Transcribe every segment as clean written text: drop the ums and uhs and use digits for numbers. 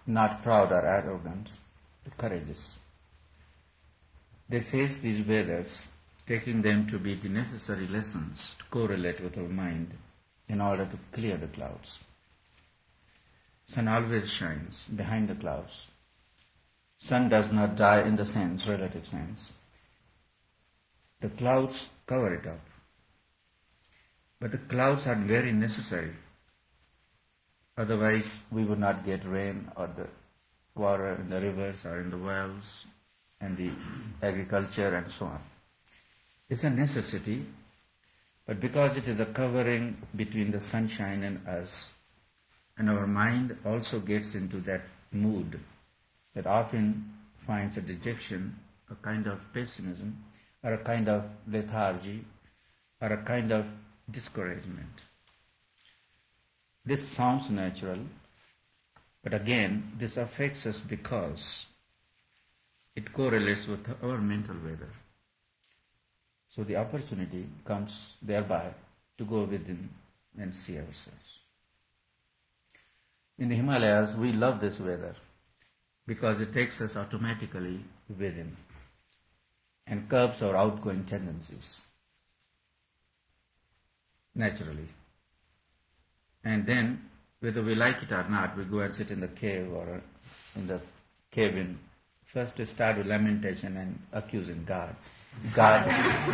not proud or arrogant, but courageous. They face these weathers, taking them to be the necessary lessons to correlate with our mind in order to clear the clouds. Sun always shines behind the clouds. Sun does not die in the sense, relative sense. The clouds cover it up. But the clouds are very necessary. Otherwise, we would not get rain or the water in the rivers or in the wells and the agriculture and so on. It's a necessity, but because it is a covering between the sunshine and us, and our mind also gets into that mood that often finds a dejection, a kind of pessimism, or a kind of lethargy, or a kind of discouragement. This sounds natural, but again, this affects us because it correlates with our mental weather. So the opportunity comes thereby to go within and see ourselves. In the Himalayas, we love this weather because it takes us automatically within and curbs our outgoing tendencies naturally. And then, whether we like it or not, we go and sit in the cave or in the cabin. First we start with lamentation and accusing God. God,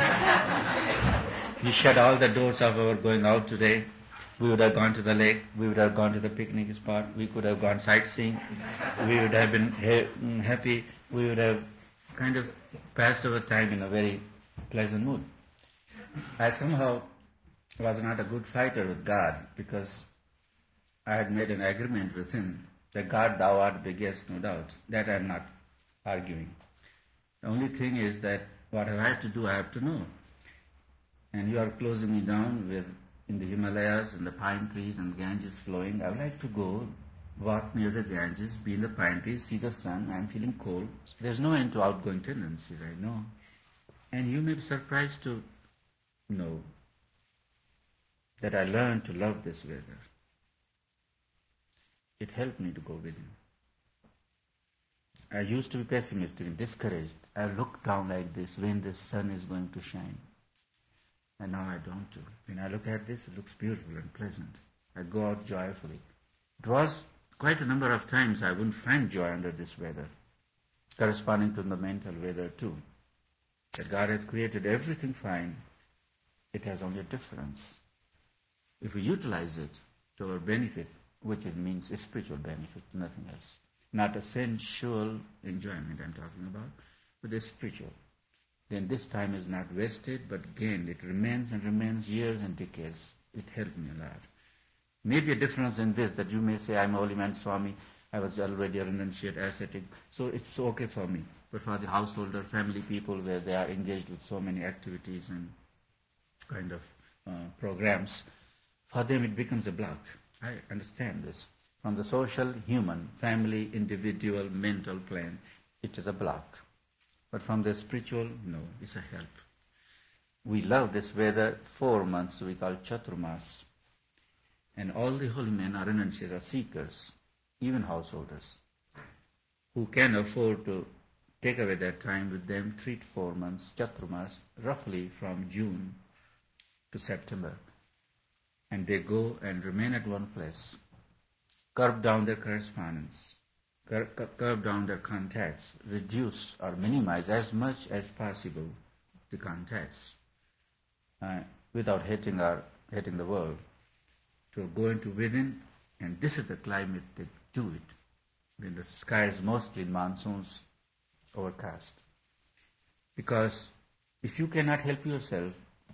we shut all the doors of our going out today. We would have gone to the lake, we would have gone to the picnic spot, we could have gone sightseeing, we would have been happy, we would have kind of passed our time in a very pleasant mood. I somehow was not a good fighter with God because I had made an agreement with Him that God, thou art biggest, no doubt. That I am not arguing. The only thing is that what I have to do, I have to know. And you are closing me down with in the Himalayas and the pine trees and Ganges flowing. I would like to go walk near the Ganges, be in the pine trees, see the sun. I am feeling cold. There's no end to outgoing tendencies, I know. And you may be surprised to know that I learned to love this weather. It helped me to go within. I used to be pessimistic and discouraged. I looked down like this when the sun is going to shine. And now I don't do. When I look at this, it looks beautiful and pleasant. I go out joyfully. It was quite a number of times I wouldn't find joy under this weather, corresponding to the mental weather too. That God has created everything fine. It has only a difference. If we utilize it to our benefit, which it means a spiritual benefit, nothing else. Not a sensual enjoyment I'm talking about, but a spiritual. Then this time is not wasted, but gained. It remains and remains years and decades. It helped me a lot. Maybe a difference in this, that you may say, I'm a holy man Swami, I was already a renunciate ascetic, so it's okay for me. But for the householder, family people, where they are engaged with so many activities and kind of programs, for them it becomes a block. I understand this. From the social, human, family, individual, mental plane, it is a block. But from the spiritual, no, it's a help. We love this weather. 4 months we call Chaturmas. And all the holy men are renunciates, are seekers, even householders, who can afford to take away their time with them 3 to 4 months, Chaturmas, roughly from June to September. And they go and remain at one place, curb down their correspondence, curb down their contacts, reduce or minimize as much as possible the contacts without hating the world. To go into within, and this is the climate that do it. When the sky is mostly in monsoons overcast. Because if you cannot help yourself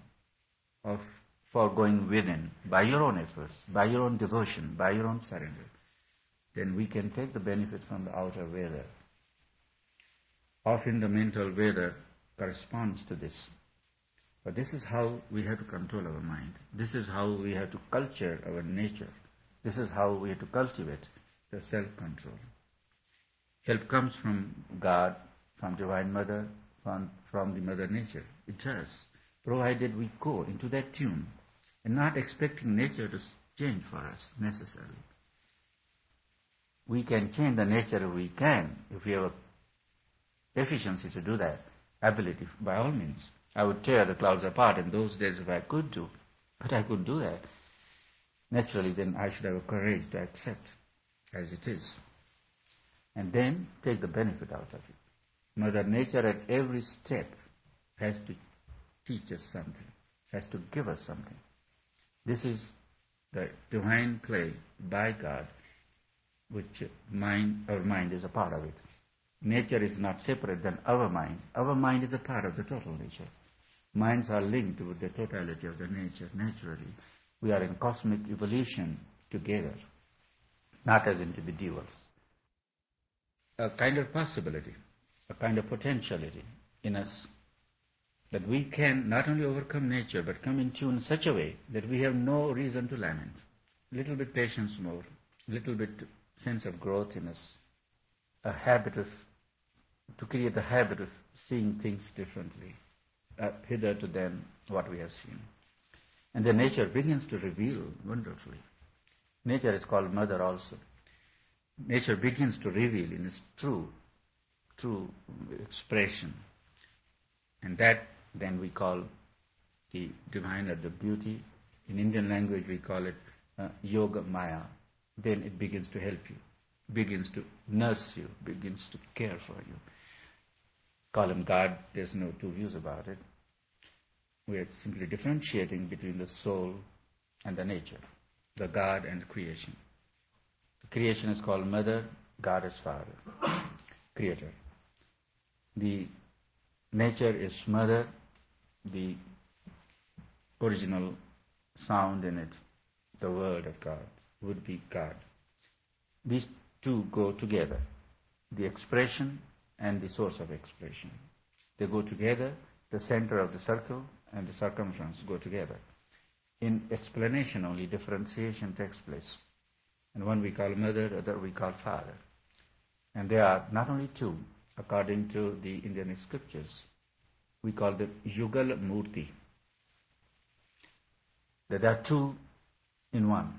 for going within by your own efforts, by your own devotion, by your own surrender, then we can take the benefit from the outer weather. Often the mental weather corresponds to this. But this is how we have to control our mind. This is how we have to culture our nature. This is how we have to cultivate the self-control. Help comes from God, from Divine Mother, from the Mother Nature. It does, provided we go into that tune and not expecting nature to change for us necessarily. We can change the nature if we can, if we have efficiency to do that, ability, by all means. I would tear the clouds apart in those days if I could do, but I couldn't do that. Naturally, then I should have a courage to accept as it is, and then take the benefit out of it. Mother Nature at every step has to teach us something, has to give us something. This is the divine play by God, which our mind is a part of it. Nature is not separate than our mind. Our mind is a part of the total nature. Minds are linked with the totality of the nature, naturally. We are in cosmic evolution together, not as individuals. A kind of possibility, a kind of potentiality in us that we can not only overcome nature but come in tune in such a way that we have no reason to lament. A little bit patience more, a little bit sense of growth in us, to create a habit of seeing things differently, hitherto than what we have seen. And then nature begins to reveal wonderfully. Nature is called mother also. Nature begins to reveal in its true expression. And that then we call the divine or the beauty. In Indian language we call it yoga maya. Then it begins to help you, begins to nurse you, begins to care for you. Call him God, there's no two views about it. We are simply differentiating between the soul and the nature, the God and the creation. The creation is called mother, God is father, creator. The nature is mother, the original sound in it, the word of God, would be God. These two go together, the expression and the source of expression. They go together, the center of the circle and the circumference go together. In explanation only, differentiation takes place. And one we call mother, the other we call father. And they are not only two, according to the Indian scriptures, we call them Yugal Murti. That there are two in one,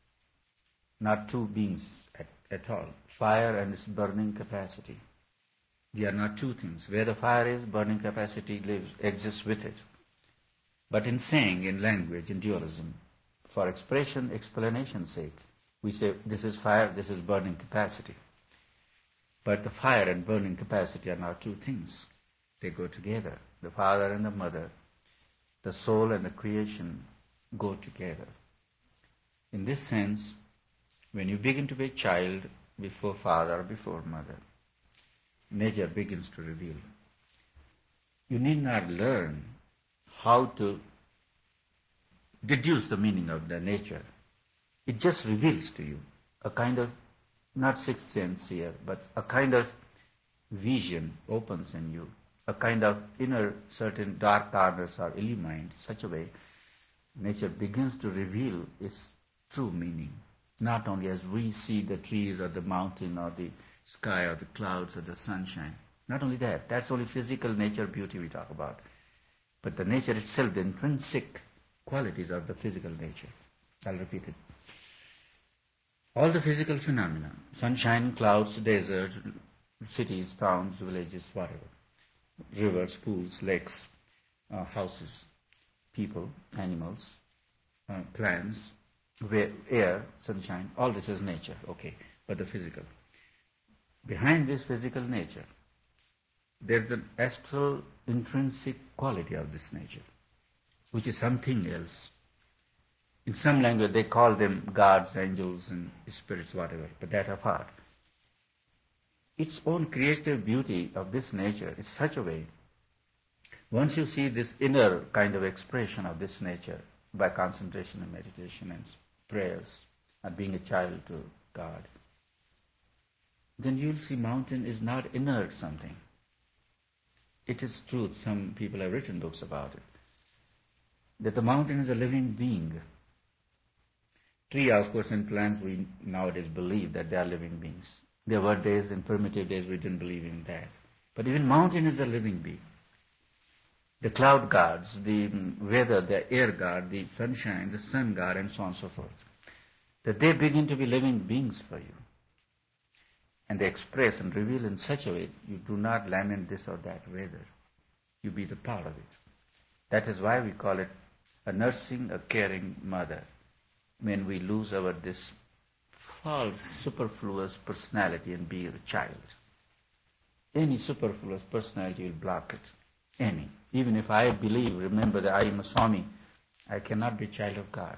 not two beings at all. Fire and its burning capacity. They are not two things. Where the fire is, burning capacity exists with it. But in saying, in language, in dualism, for expression, explanation's sake, we say this is fire, this is burning capacity. But the fire and burning capacity are not two things. They go together. The father and the mother, the soul and the creation go together. In this sense, when you begin to be a child before father or before mother, nature begins to reveal. You need not learn how to deduce the meaning of the nature. It just reveals to you a kind of, not sixth sense here, but a kind of vision opens in you, a kind of inner certain dark corners are illumined such a way nature begins to reveal its true meaning. Not only as we see the trees or the mountain or the sky or the clouds or the sunshine. Not only that, that's only physical nature beauty we talk about. But the nature itself, the intrinsic qualities of the physical nature. I'll repeat it. All the physical phenomena, sunshine, clouds, desert, cities, towns, villages, whatever, rivers, pools, lakes, houses, people, animals, plants, air, sunshine, all this is nature, okay, but the physical. Behind this physical nature, there's the astral intrinsic quality of this nature, which is something else. In some language they call them gods, angels and spirits, whatever, but that apart. Its own creative beauty of this nature is such a way, once you see this inner kind of expression of this nature by concentration and meditation and prayers and being a child to God, then you'll see mountain is not inert something. It is truth. Some people have written books about it. That the mountain is a living being. Tree, of course, and plants, we nowadays believe that they are living beings. There were days, in primitive days, we didn't believe in that. But even mountain is a living being. The cloud gods, the weather, the air god, the sunshine, the sun god, and so on and so forth. That they begin to be living beings for you. And they express and reveal in such a way, you do not lament this or that weather. You be the part of it. That is why we call it a nursing, a caring mother. When we lose our this false, superfluous personality and be the child. Any superfluous personality will block it. Any. Even if I believe, remember that I am a Swami, I cannot be child of God.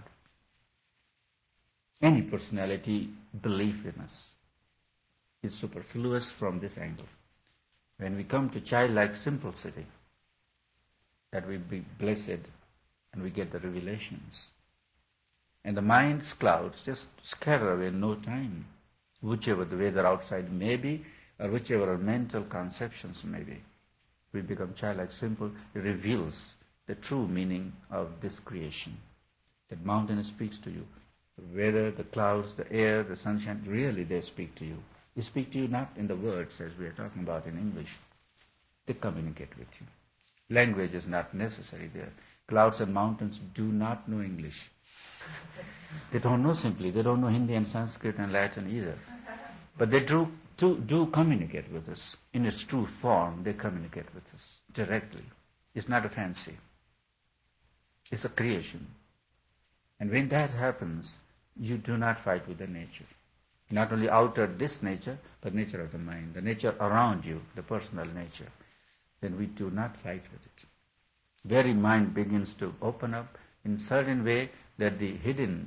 Any personality belief in us is superfluous from this angle. When we come to childlike simplicity, that we be blessed and we get the revelations. And the mind's clouds just scatter away in no time, whichever the weather outside may be, or whichever our mental conceptions may be. We become childlike simple. It reveals the true meaning of this creation. That mountain speaks to you. The weather, the clouds, the air, the sunshine, really they speak to you. They speak to you not in the words as we are talking about in English. They communicate with you. Language is not necessary there. Clouds and mountains do not know English. They don't know simply. They don't know Hindi and Sanskrit and Latin either. But they do communicate with us. In its true form, they communicate with us directly. It's not a fancy. It's a creation. And when that happens, you do not fight with the nature. Not only outer this nature, but nature of the mind, the nature around you, the personal nature. Then we do not fight with it. Very mind begins to open up in certain way that the hidden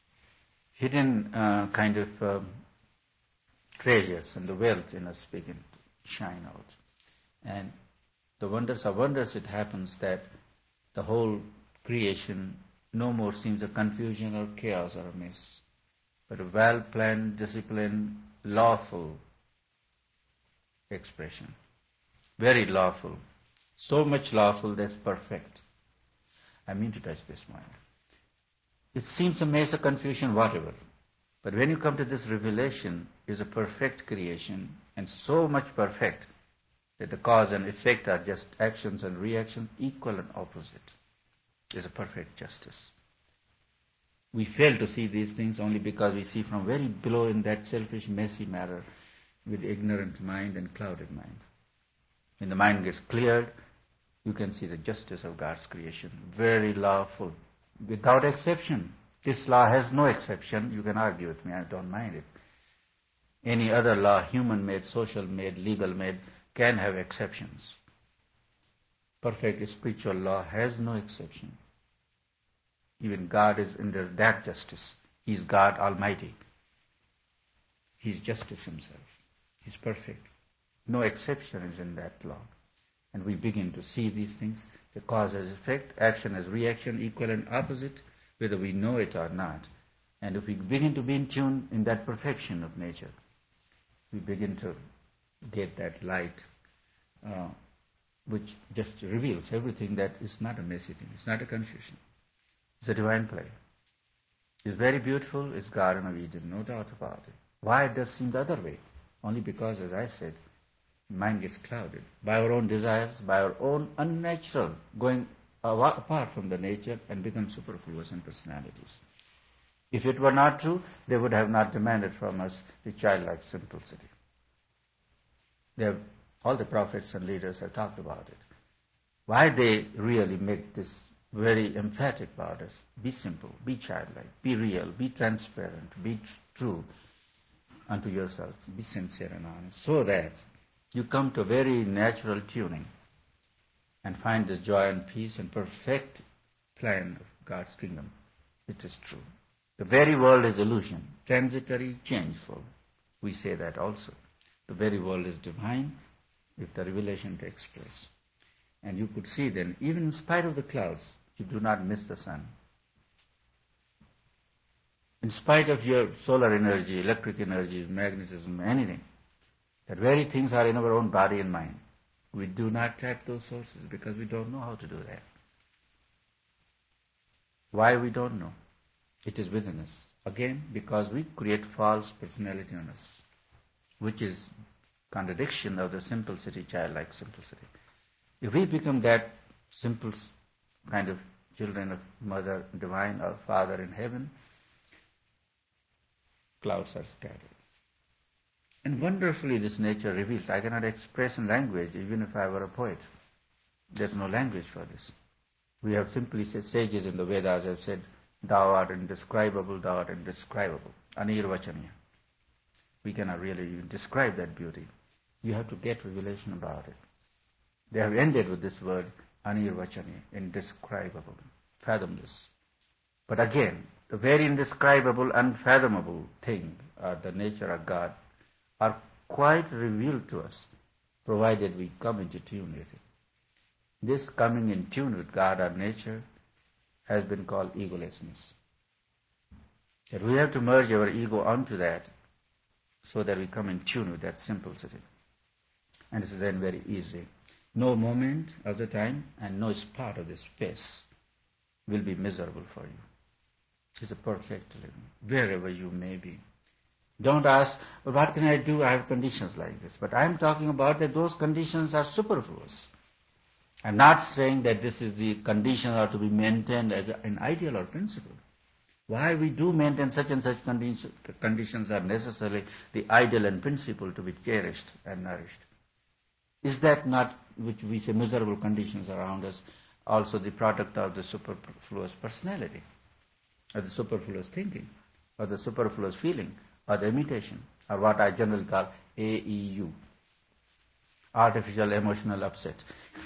kind of treasures and the wealth in us begin to shine out. And the wonders of wonders, it happens that the whole creation no more seems a confusion or chaos or a mess, but a well-planned, disciplined, lawful expression. Very lawful. So much lawful that's perfect. I mean to touch this mind. It seems a mess, a confusion, whatever. But when you come to this revelation, is a perfect creation, and so much perfect that the cause and effect are just actions and reactions, equal and opposite. Is a perfect justice. We fail to see these things only because we see from very below in that selfish, messy matter with ignorant mind and clouded mind. When the mind gets cleared, you can see the justice of God's creation. Very lawful, without exception. This law has no exception. You can argue with me, I don't mind it. Any other law, human-made, social-made, legal-made, can have exceptions. Perfect spiritual law has no exception. Even God is under that justice. He is God Almighty. He is justice himself. He is perfect. No exception is in that law. And we begin to see these things, the cause as effect, action as reaction, equal and opposite, whether we know it or not. And if we begin to be in tune in that perfection of nature, we begin to get that light which just reveals everything that is not a messy thing. It's not a confusion. It's a divine play. It's very beautiful. It's Garden of Eden, no doubt about it. Why it does seem the other way? Only because, as I said, mind gets clouded by our own desires, by our own unnatural, going apart from the nature and become superfluous in personalities. If it were not true, they would have not demanded from us the childlike simplicity. All the prophets and leaders have talked about it. Why they really make this very emphatic about us. Be simple, be childlike, be real, be transparent, be true unto yourself, be sincere and honest, so that you come to a very natural tuning and find this joy and peace and perfect plan of God's kingdom. It is true. The very world is illusion, transitory, changeful. We say that also. The very world is divine if the revelation takes place. And you could see then, even in spite of the clouds, you do not miss the sun. In spite of your solar energy, electric energy, magnetism, anything, that very things are in our own body and mind. We do not tap those sources because we don't know how to do that. Why we don't know? It is within us. Again, because we create false personality on us, which is contradiction of the simplicity, childlike simplicity. If we become that simple kind of children of Mother Divine or Father in heaven, clouds are scattered. And And wonderfully this nature reveals. I cannot express in language even if I were a poet. There's no language for this. We have simply said, sages in the Vedas have said, thou art indescribable, thou art indescribable. Anirvachaniya. We cannot really even describe that beauty. You have to get revelation about it. They have ended with this word, anirvachaniya, indescribable, fathomless. But again, the very indescribable, unfathomable thing, the nature of God, are quite revealed to us, provided we come into tune with it. This coming in tune with God or nature has been called egolessness. That we have to merge our ego onto that so that we come in tune with that simplicity. And this is then very easy. No moment of the time and no spot of the space will be miserable for you. It's a perfect living, wherever you may be. Don't ask, well, what can I do? I have conditions like this. But I'm talking about that those conditions are superfluous. I'm not saying that this is the conditions are to be maintained as an ideal or principle. Why we do maintain such and such conditions are necessarily the ideal and principle to be cherished and nourished. Is that not, which we say miserable conditions around us, also the product of the superfluous personality, or the superfluous thinking, or the superfluous feeling, or the imitation, or what I generally call AEU, artificial emotional upset.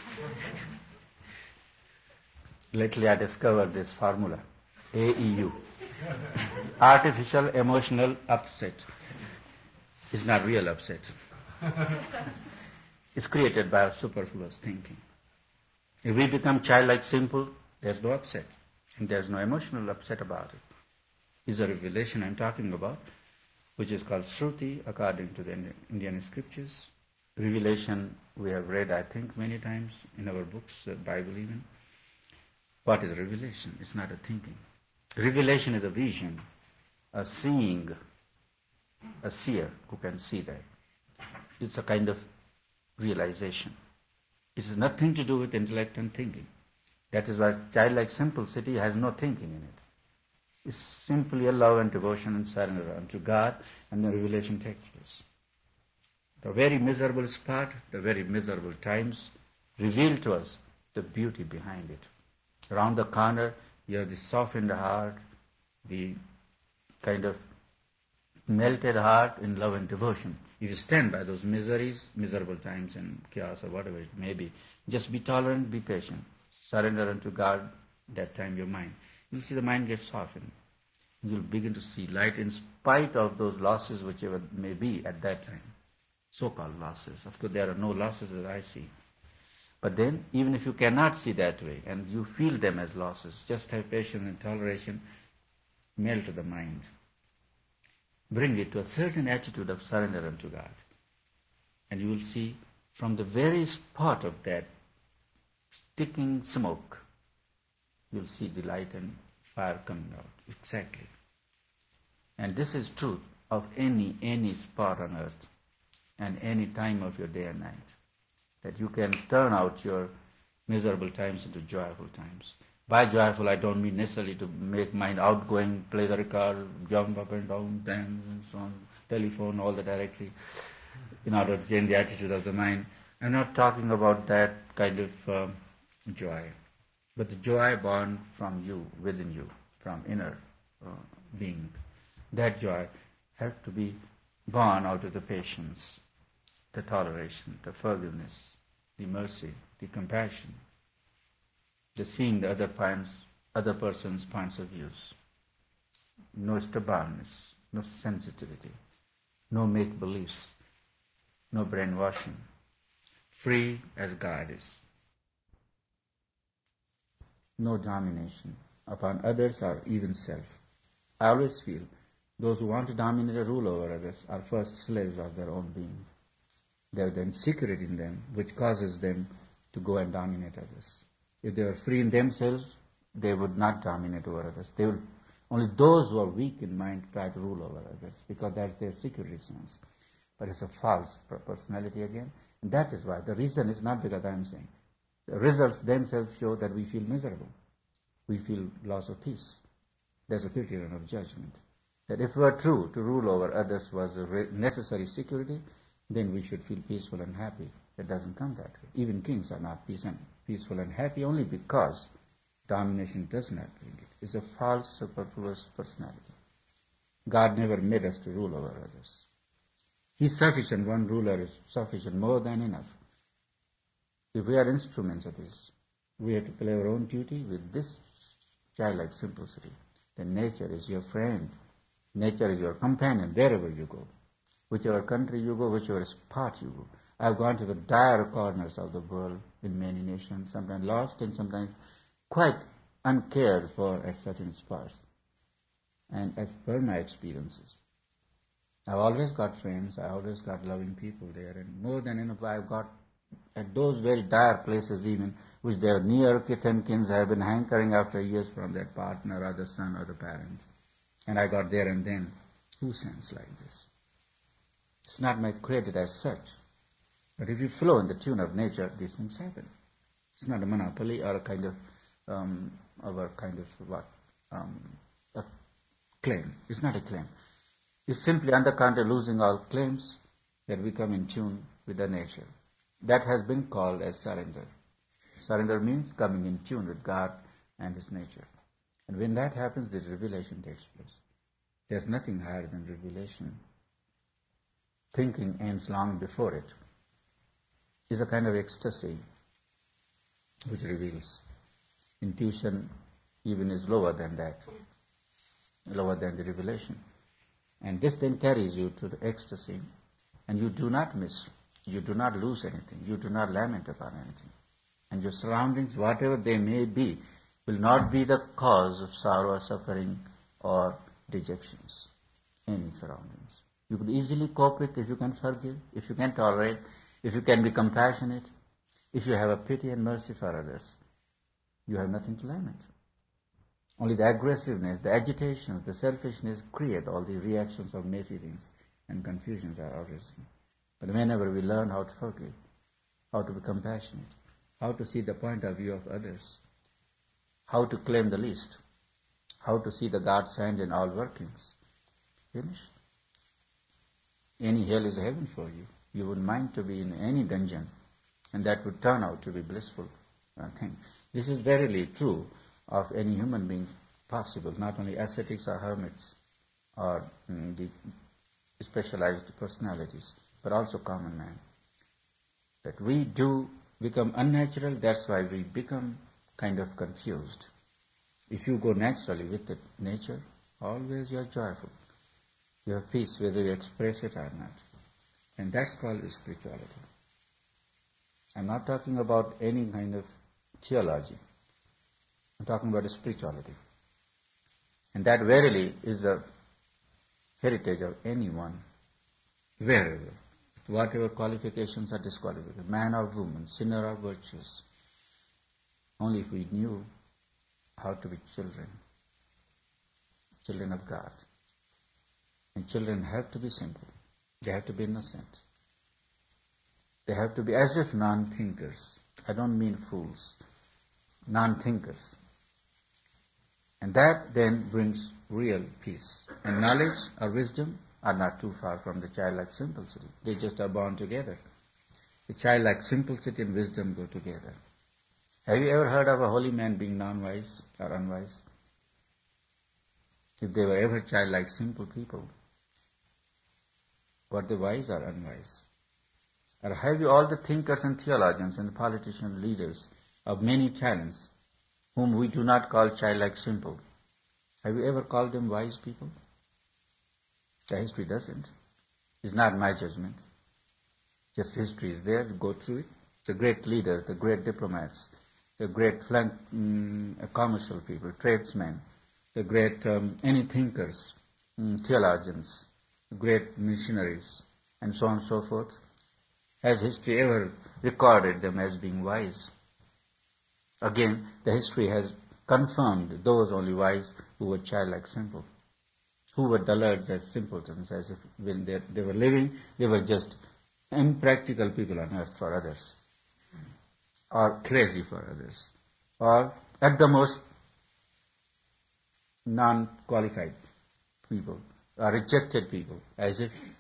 Lately I discovered this formula, AEU, artificial emotional upset. It's not real upset. It's created by superfluous thinking. If we become childlike simple, there's no upset, and there's no emotional upset about it. It's a revelation I'm talking about, which is called Shruti according to the Indian scriptures. Revelation we have read, I think, many times in our books, the Bible even. What is revelation? It's not a thinking. Revelation is a vision, a seeing, a seer who can see that. It's a kind of realization. It has nothing to do with intellect and thinking. That is why childlike simplicity has no thinking in it. It's simply a love and devotion and surrender unto God, and the revelation takes place. The very miserable spot, the very miserable times reveal to us the beauty behind it. Around the corner, you have the softened heart, the kind of melted heart in love and devotion. If you stand by those miseries, miserable times and chaos or whatever it may be, just be tolerant, be patient. Surrender unto God, that time your mind. You'll see the mind gets softened. You'll begin to see light in spite of those losses whichever may be at that time. So-called losses. Of course, there are no losses that I see. But then, even if you cannot see that way and you feel them as losses, just have patience and toleration, melt the mind. Bring it to a certain attitude of surrender unto God. And you will see from the very spot of that sticking smoke, you'll see the light and fire coming out. Exactly. And this is truth of any spot on earth and any time of your day and night. That you can turn out your miserable times into joyful times. By joyful, I don't mean necessarily to make mind outgoing, play the record, jump up and down, dance and so on, telephone, all that directly, in order to change the attitude of the mind. I'm not talking about that kind of joy, but the joy born from you, within you, from inner being. That joy has to be born out of the patience, the toleration, the forgiveness, the mercy, the compassion, the seeing the other person's points of views. No stubbornness, no sensitivity, no make-believes, no brainwashing. Free as God is. No domination upon others or even self. I always feel those who want to dominate or rule over others are first slaves of their own being. They have the insecurity in them which causes them to go and dominate others. If they were free in themselves, they would not dominate over others. They will, only those who are weak in mind try to rule over others because that's their security sense. But it's a false personality again. And that is why. The reason is not because I am saying. The results themselves show that we feel miserable. We feel loss of peace. There's a criterion of judgment. That if we are true to rule over others was a necessary security, then we should feel peaceful and happy. It doesn't come that way. Even kings are not peaceful and happy only because domination does not bring it. It's a false, superfluous personality. God never made us to rule over others. He's sufficient. One ruler is sufficient, more than enough. If we are instruments of His, we have to play our own duty with this childlike simplicity. Then nature is your friend. Nature is your companion wherever you go. Whichever country you go, whichever spot you go. I've gone to the dire corners of the world in many nations, sometimes lost and sometimes quite uncared for at certain spots. And as per my experiences, I've always got friends, I always got loving people there, and more than enough I've got at those very dire places even, which their near kith and kins have been hankering after years from their partner or the son or the parents. And I got there and then. Who sends like this? It's not my credit as such. But if you flow in the tune of nature, these things happen. It's not a monopoly or a kind of a claim. It's not a claim. It's simply on the contrary losing all claims that we come in tune with the nature. That has been called as surrender. Surrender means coming in tune with God and His nature. And when that happens, this revelation takes place. There's nothing higher than revelation. Thinking ends long before it. It's a kind of ecstasy which reveals. Intuition even is lower than that, lower than the revelation. And this then carries you to the ecstasy, and you do not miss, you do not lose anything, you do not lament about anything. And your surroundings, whatever they may be, will not be the cause of sorrow or suffering or dejections. Any surroundings. You could easily cope with if you can forgive, if you can tolerate, if you can be compassionate, if you have a pity and mercy for others. You have nothing to lament. Only the aggressiveness, the agitations, the selfishness create all the reactions of messy things, and confusions are always. But whenever we learn how to forgive, how to be compassionate, how to see the point of view of others, how to claim the least, how to see the God's hand in all workings, finished. Any hell is a heaven for you. You wouldn't mind to be in any dungeon, and that would turn out to be blissful thing. This is verily true of any human being possible, not only ascetics or hermits or the specialized personalities, but also common man. That we do become unnatural, that's why we become kind of confused. If you go naturally with the nature, always you are joyful. You have peace whether you express it or not. And that's called spirituality. I'm not talking about any kind of theology. I'm talking about spirituality. And that verily is the heritage of anyone, wherever, whatever qualifications or disqualifications, man or woman, sinner or virtuous. Only if we knew how to be children of God. And children have to be simple. They have to be innocent. They have to be as if non-thinkers. I don't mean fools. Non-thinkers. And that then brings real peace. And knowledge or wisdom are not too far from the childlike simplicity. They just are born together. The childlike simplicity and wisdom go together. Have you ever heard of a holy man being non-wise or unwise? If they were ever childlike simple people, were they wise or unwise? Or have you all the thinkers and theologians and politician leaders of many talents whom we do not call childlike simple? Have you ever called them wise people? The history doesn't. It's not my judgment. Just history is there. You go through it. The great leaders, the great diplomats, the great commercial people, tradesmen, the great any thinkers, theologians, great missionaries, and so on and so forth. Has history ever recorded them as being wise? Again, the history has confirmed those only wise who were childlike simple, who were dullards as simpletons, as if when they were living, they were just impractical people on earth for others, or crazy for others, or at the most non-qualified people rejected people, as if